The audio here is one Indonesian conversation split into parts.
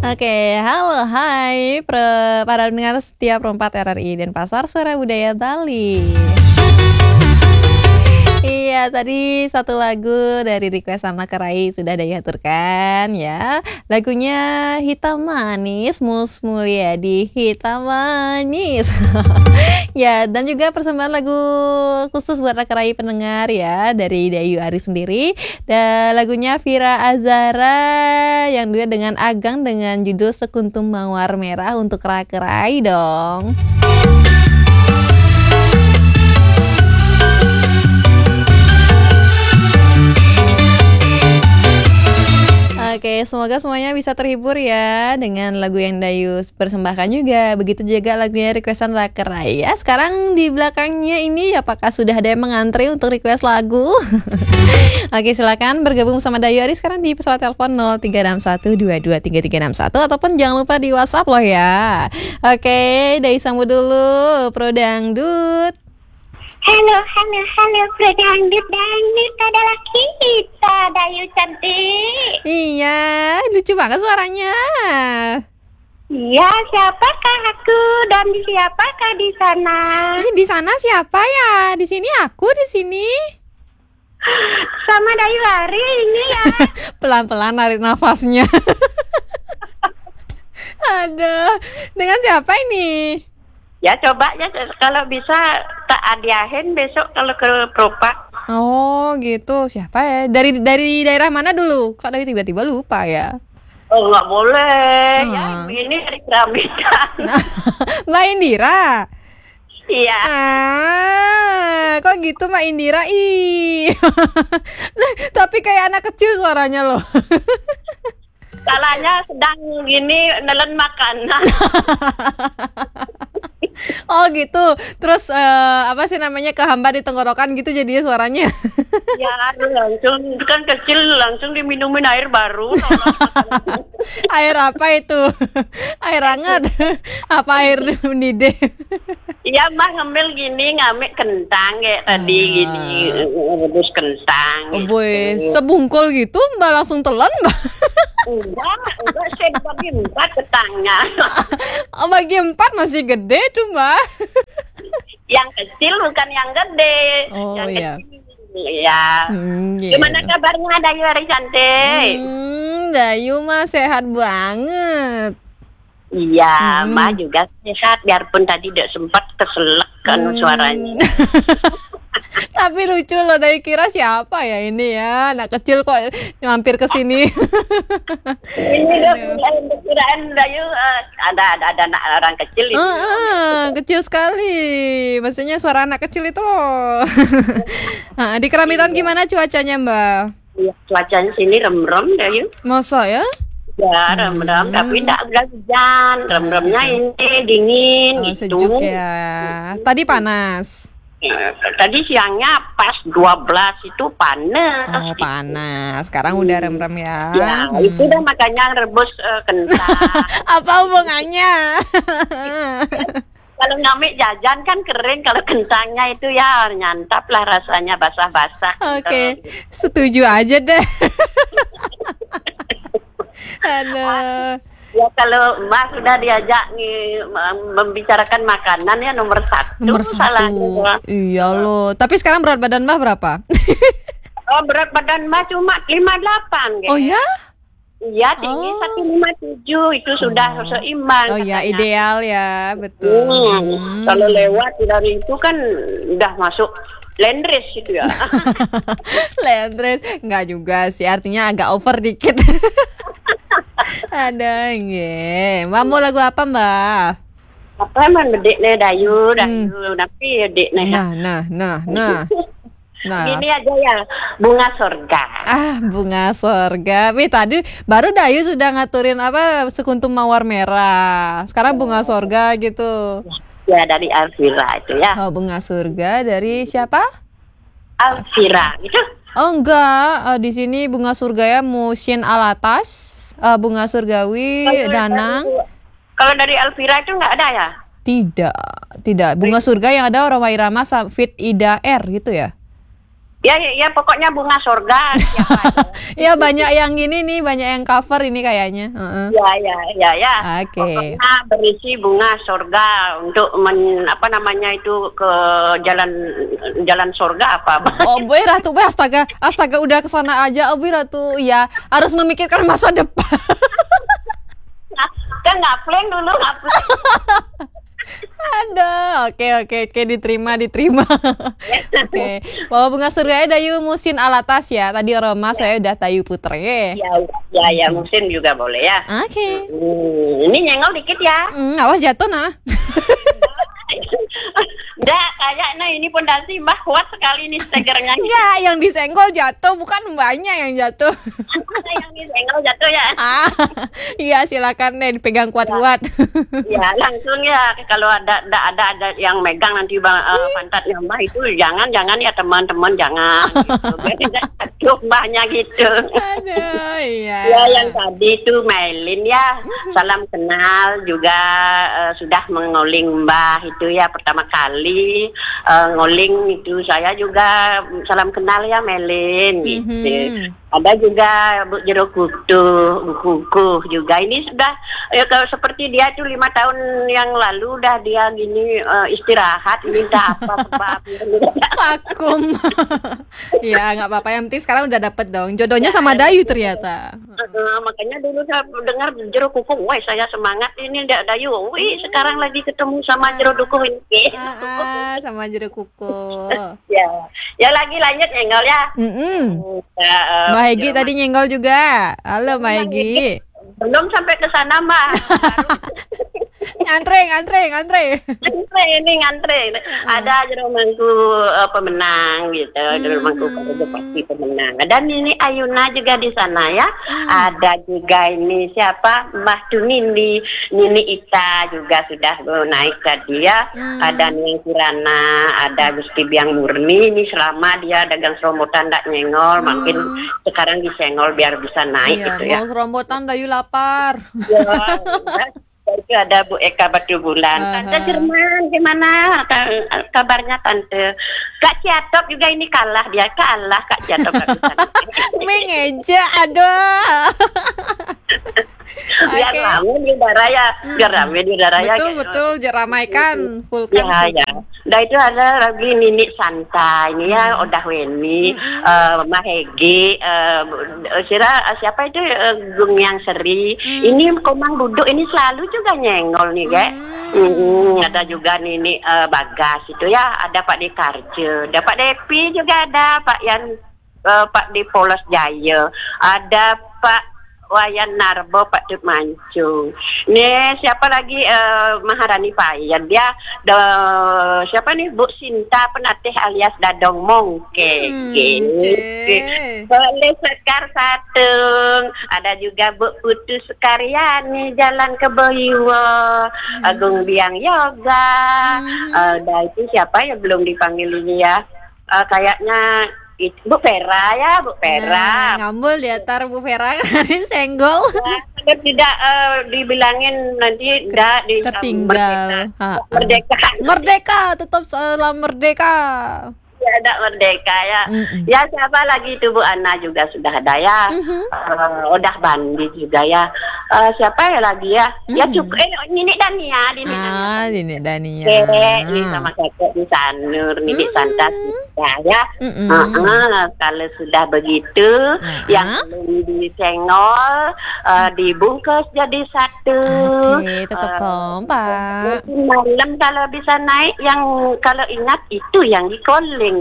Oke, halo, hai para pendengar setia Perempat RRI dan Pasar Suara Budaya Bali. Iya, tadi satu lagu dari request anak Rai sudah diaturkan ya. Lagunya Hitam Manis, Mus Mulyadi, Hitam Manis. Ya, dan juga persembahan lagu khusus buat anak Rai pendengar ya dari Dayu Ari sendiri. Dan lagunya Vira Azara yang duet dengan Agang dengan judul Sekuntum Mawar Merah untuk Rai dong. Oke, semoga semuanya bisa terhibur ya dengan lagu yang Dayu persembahkan juga. Begitu juga lagunya requestan Rakerai ya. Sekarang di belakangnya ini apakah sudah ada yang mengantri untuk request lagu? Oke, silakan bergabung sama Dayu Ari sekarang di pesawat telepon 0361223361 ataupun jangan lupa di WhatsApp loh ya. Oke, Dayu sambut dulu Pro Dangdut. Halo, Pro Dangdut adalah kita, Dayu cantik. Iya, lucu banget suaranya. Iya, siapakah aku dan siapakah di sana? Di sana siapa ya? Di sini aku, di sini. Sama Dayu Ari ini ya. Pelan-pelan narik nafasnya. Aduh, dengan siapa ini? Ya coba ya kalau bisa tak adiahin besok kalau ke Propak. Oh gitu, siapa ya? Dari daerah mana dulu? Kok dari tiba-tiba lupa ya? Oh nggak boleh, ya ini dari Kerabitan. Mbak Indira. Iya. Kok gitu Mbak Indira? Ih. Tapi kayak anak kecil suaranya loh. Salahnya sedang gini nelen makanan. Oh gitu. Terus apa sih namanya kehambat di tenggorokan gitu jadinya suaranya. Ya langsung kan kecil langsung diminumin air baru. Air apa itu? Air hangat? Apa air mendidih? Iya Mbak ngambil ngambil kentang kayak tadi gini rebus kentang. Oh boy, sebungkul gitu Mbak langsung telan Mbak? Enggak saya bagi 4 kentangnya. Oh bagi 4 masih gede tuh Mbak. Yang kecil bukan yang gede. Oh yang iya. Iya. Gimana kabarnya Dayu Ari cantik? Dayu mah sehat banget. Iya, Mbak juga sehat biarpun tadi tidak sempat keselak kan suaranya. Tapi lucu loh, Dayu kira siapa ya ini ya, anak kecil kok mampir ke sini. Ini udah kiraan Dayu ada anak orang kecil itu. Kecil sekali, maksudnya suara anak kecil itu loh. Di Kerabitan gimana cuacanya Mbak? Iya, cuacanya sini rem-rem Dayu. Masa ya? Ya, rem-rem, tapi tidak hujan. Rem-remnya ini dingin gitu. Sejuk ya. Tadi panas. Tadi siangnya pas 12 itu panas. Oh, panas. Sekarang udah rem-rem ya. Ya, itu dah makanya rebus kentang. Apa hubungannya? Kalau ngambil jajan kan kering, kalau kentangnya itu ya nyantap lah rasanya basah-basah. Oke, setuju aja deh. Aduh. Ya kalau Mbak sudah diajak nih membicarakan makanan ya nomor satu. Iya loh. Tapi sekarang berat badan Mbak berapa? Oh berat badan Mbak cuma 58. Oh ya? Iya tinggi 157 itu sudah seimbang. Oh ya ideal ya betul. Kalau lewat dari itu kan udah masuk Landres itu ya. Landres enggak juga sih, artinya agak over dikit. Ada nggih. Mbak mau lagu apa Mbak? Apa emang bedek nih Dayu tapi bedek nih. Nah. Gini aja ya, bunga sorga. Bunga sorga. Tadi baru Dayu sudah ngaturin apa sekuntum mawar merah. Sekarang bunga sorga gitu. Ya dari Alvira itu ya. Oh, bunga surga dari siapa? Alvira itu. Oh enggak, di sini bunga surga ya Musin Alatas, bunga surgawi Danang. Kalau dari Alvira itu enggak ada ya? Tidak. Bunga surga yang ada Roma Irama Fit Ida R gitu ya? Ya pokoknya bunga surga siapa aja. Ya banyak yang gini nih, banyak yang cover ini kayaknya. Ya. Oke. Pokoknya berisi bunga surga untuk apa namanya itu ke jalan surga apa. Oh boy Ratu, boy astaga udah kesana aja, oh boy Ratu ya harus memikirkan masa depan. Kan ngapling dulu ngapling. Ada, oke, diterima. Oke, bawa bunga surga dayu musin alatas ya. Tadi Roma saya udah tayu putre. Ya, musin juga boleh ya. Oke. Ini nyenggol dikit ya. Awas jatuh nah. Enggak, kayaknya ini pondasi Mbah kuat sekali nih stegernya. Enggak, yang disenggol jatuh, bukan mbaknya yang jatuh. Yang disenggol jatuh ya. Iya silakan deh dipegang kuat-kuat. Ya langsung ya, kalau ada yang megang nanti pantatnya Mbah itu jangan ya teman-teman jangan. Gitu. Aduh Mbahnya gitu. Aduh, iya. Ya yang tadi itu Mailin ya, salam kenal juga sudah mengoling Mbah itu ya pertama kali ngoling itu saya juga salam kenal ya Melin gitu. Ada juga Bu Jero Kuku juga ini sudah kalau seperti dia tuh 5 tahun yang lalu udah dia gini istirahat minta apa vakum. Ya nggak apa-apa, yang penting sekarang udah dapet dong jodohnya sama Dayu ternyata. Makanya dulu saya dengar Jero Kuku, wah saya semangat ini Dayu, wih sekarang lagi ketemu sama Jero Kuku ini. Sama Jero Kuku. Ya lagi lanjut nyenggol ya. Mbak Hegi tadi nyenggol juga. Halo Mbak Hegi. Belum sampai ke sana Mbak. Ngantre. Ada rumahku pemenang gitu. Rumahku pasti pemenang. Dan ini Ayuna juga di sana ya. Ada juga ini siapa Mbah Tunindi, Nini Ita juga sudah naik tadi ya. Ada Ning Kirana, ada Gusti Biang Murni. Ini selama dia dagang serombotan ndak nyengol, makin sekarang disengol biar bisa naik gitu ya. Mau serombotan Dayu lapar. Itu ada Bu Eka Batu Bulan. Tante Jerman gimana kabarnya Tante? Kak Ciatop juga ini kalah Kak Ciatop. Mengeja, aduh. Biar rame di udara ya. Betul, diramaikan full kan. Ya. Nah itu ada lagi Nini Santa ini ya, Odah Weni, Mahegi, siapa itu Gung Yang Seri. Ini Komang Duduk ini selalu juga nyenggol nih guys. Ada juga Nini Bagas itu ya, ada Pak Dekarjo, ada Pak Depi juga ada Pak Pak di Polos Jaya, ada Pak Wayan Narbo, Pak Dut Mancung. Nih siapa lagi Maharani Payan dia siapa nih Bu Sinta Penatih alias Dadong Mongke. Boleh Sekar Satung. Ada juga Bu Putu Sekaryani Jalan Keboiwo. Agung Biang Yoga. Ada itu siapa ya belum dipanggil ini ya. Kayaknya Bu Vera ya, Bu Vera. Ngambul ya tar Bu Vera kan senggol. Kalau tidak dibilangin nanti tidak tertinggal. Merdeka. Tetap salam merdeka. Ya ada merdeka ya. Ya siapa lagi itu Bu Ana juga sudah ada ya. Odah Bandi juga ya. Siapa ya lagi ya? Ya cukup Nini Dania. Nini Dania. Ini sama kakek di Sanur, Nini Santa sudah ya. Kalau sudah begitu, yang belum disenggol dibungkus jadi satu. Oke, tetap kompak. Malam kalau bisa naik, yang kalau ingat itu yang dikoling.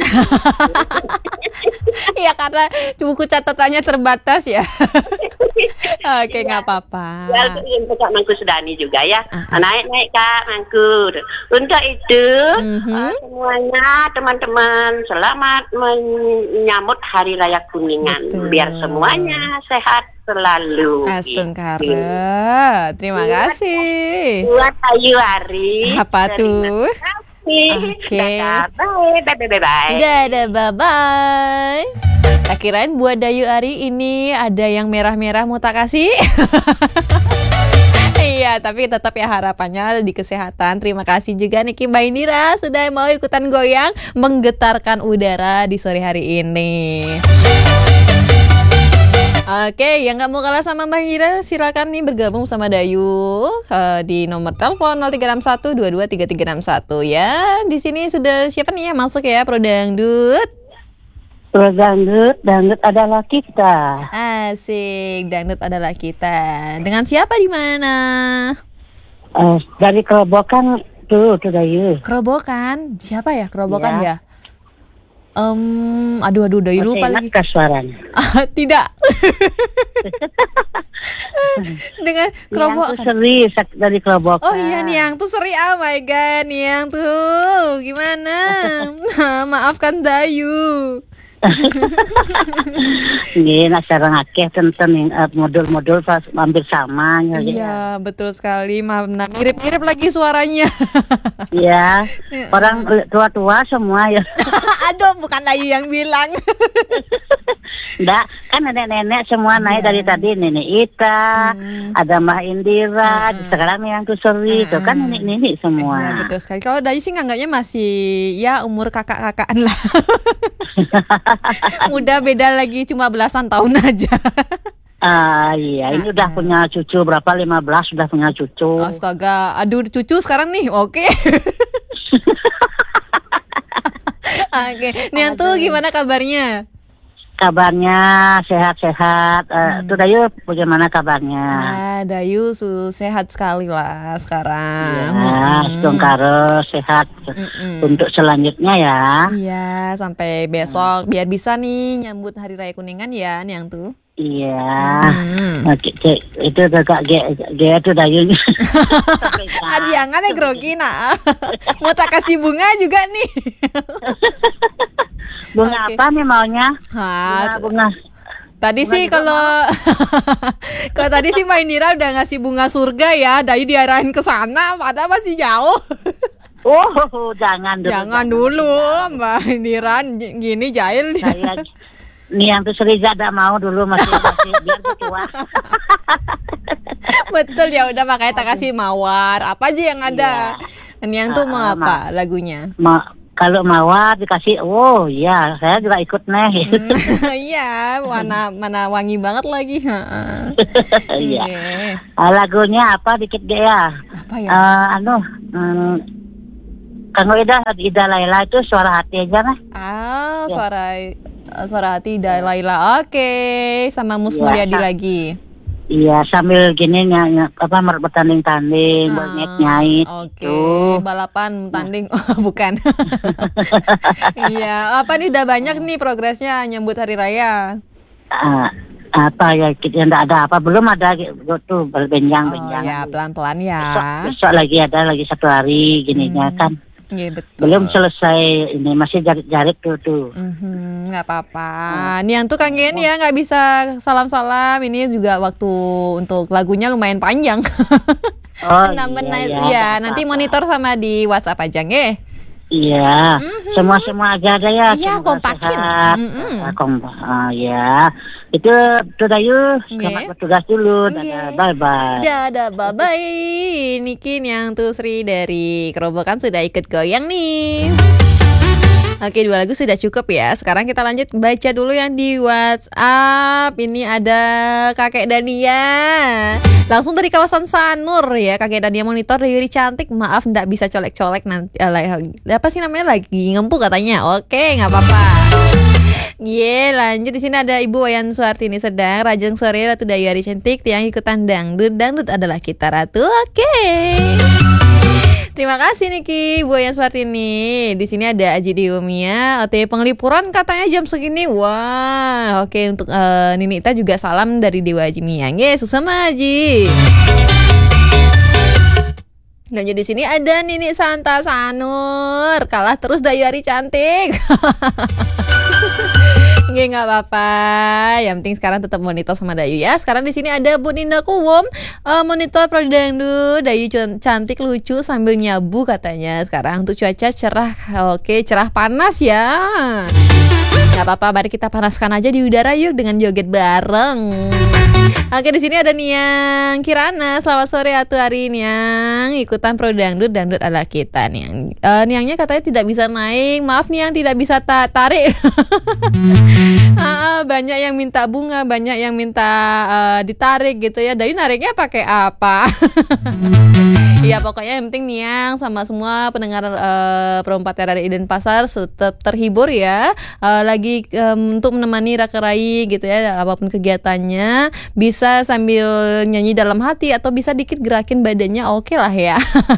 Iya karena buku catatannya terbatas ya. Oke, nggak apa-apa. Ya, untuk Kak Mangku Sudani juga ya. Naik Kak Mangku. Untuk itu semuanya teman-teman selamat menyambut Hari Raya Kuningan. Betul. Biar semuanya sehat selalu. Astungkara. Terima kasih. Buat Ayu Ari. Apa tuh? Oke. Bye. Dadah, bye-bye. Tak kirain buat Dayu Ari ini ada yang merah-merah mau tak kasih. Iya. Ya, tapi tetap ya harapannya di kesehatan. Terima kasih juga Niki Mbak Indira sudah mau ikutan goyang menggetarkan udara di sore hari ini. Oke, yang nggak mau kalah sama Mbak Indira silakan nih bergabung sama Dayu di nomor telepon 0361 223361 ya. Di sini sudah siapa nih ya masuk ya Pro Dangdut? Pro Dangdut, dangdut adalah kita. Asik, dangdut adalah kita. Dengan siapa di mana? Dari Kerobokan tuh Dayu. Kerobokan? Siapa ya Kerobokan ya? Aduh Dayu lupa lagi. Masih suaranya? Tidak. Dengan Kerobokan. Seri dari Kerobokan. Oh iya Niang tuh seri, oh my god Niang tuh gimana? Maafkan Dayu. Nggih, nak sareng akeh tenten modul-modul pas hampir sama. Iya, betul sekali. Mirip-mirip lagi suaranya. Iya, orang tua-tua semua ya. Aduh, bukan Dayu yang bilang. Enggak, kan nenek-nenek semua naik dari tadi. Nenek Ita, ada Mbak Indira, sekarang yang tuh Seri, itu kan nenek-nenek semua. Ya, betul sekali. Kalau Dayu sih nganggapnya masih ya umur kakak-kakaan lah. Muda beda lagi cuma belasan tahun aja. Iya, ini udah punya cucu berapa? 15 sudah punya cucu. Astaga, aduh cucu sekarang nih, oke. Oke, Nian tuh gimana kabarnya? Kabarnya sehat-sehat. Tuh Dayu bagaimana kabarnya? Dayu sehat sekali lah sekarang. Ya, Sungkaro sehat untuk selanjutnya ya. Iya, sampai besok biar bisa nih nyambut Hari Raya Kuningan ya, Niang tuh. Iya. Itu agak itu Dayu. Jangan ya grogi nak. Mau tak kasih bunga juga nih. Bunga apa nih maunya? Bunga. Tadi bunga sih kalau tadi sih Mbak Indira udah ngasih bunga surga ya, Dayu diarahin ke sana, padahal masih jauh. Oh, jangan dulu Mbak Indira gini jahil dia. Nih yang tuh Seri gak mau dulu masih biar tua. Betul ya udah makanya tak kasih mawar apa aja yang ada. Ini yang tuh mau apa lagunya? Kalau mawar dikasih, oh iya, saya juga ikut nih. Iya, mana wangi banget lagi. Iya. Lagunya apa dikit deh ya? Apa ya? Kanggo Ida Laila itu suara hati aja nih. Suara hati Ida Laila. Oke, sama Mus Mulyadi lagi. Iya, sambil gini bertanding-tanding, bernyait-nyait. Oke, balapan tanding. Bukan. Iya, apa nih udah banyak nih progresnya nyambut hari raya? Apa ya, kita enggak ada apa, belum ada tuh berbenjang-benjang. Ya, pelan-pelan ya. Besok lagi ada lagi 1 hari gininya kan. Iya betul. Belum selesai ini masih jarit-jarit tuh. Nggak apa-apa. Nian tuh kangen ya nggak bisa salam-salam. Ini juga waktu untuk lagunya lumayan panjang. Oh iya. Nanti monitor sama di WhatsApp aja nge. Iya, semua aja ada ya. Iya, kompakin. Ya, itu Dayu, selamat bertugas dulu. Dadah, bye-bye. Dadah, bye-bye. Niki yang tuh Sri dari Kerobokan sudah ikut goyang nih. Oke, 2 lagu sudah cukup ya. Sekarang kita lanjut baca dulu yang di WhatsApp. Ini ada Kakek Dania. Langsung dari kawasan Sanur ya. Kakek Dania monitor Yuri cantik. Maaf nggak bisa colek-colek nanti. Apa sih namanya lagi ngempuk katanya. Oke, nggak apa-apa. Lanjut di sini ada Ibu Wayan Suartini sedang Rajeng sore Ratu Dayari cantik tiang ikutan dangdut. Dangdut adalah kita Ratu. Oke. Terima kasih Niki, Bu Wayan Suartini. Di sini ada Aji Diumia. OTW penglipuran katanya jam segini. Wah, oke untuk Ninita juga salam dari Dewa Aji Miang. Susama Aji. Dan di sini ada Nini Santa Sanur. Kalah terus Dayari cantik. Nggak apa-apa. Yang penting sekarang tetap monitor sama Dayu ya. Sekarang di sini ada Bu Ninda Kuwom, monitor Pro Dangdut. Dayu cantik lucu sambil nyabu katanya. Sekarang untuk cuaca cerah. Oke, cerah panas ya. Gak apa-apa, mari kita panaskan aja di udara yuk dengan joget bareng. Oke, di sini ada Niang Kirana. Selamat sore atuh hari Niang. Ikutan pro dangdut adalah kita Niang. Niangnya katanya tidak bisa naik. Maaf Niang, tidak bisa tarik. Banyak yang minta bunga, banyak yang minta ditarik gitu ya. Dari nariknya pakai apa? Ya pokoknya yang penting Niang sama semua pendengar Perempat dari Denpasar tetap terhibur ya. Lagi untuk menemani Raka Rai gitu ya, apapun kegiatannya, bisa sambil nyanyi dalam hati atau bisa dikit gerakin badannya, oke lah ya.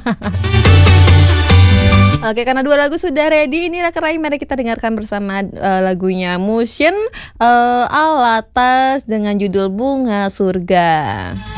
Oke, karena 2 lagu sudah ready, ini Raka Rai, mari kita dengarkan bersama lagunya Motion Alatas dengan judul Bunga Surga.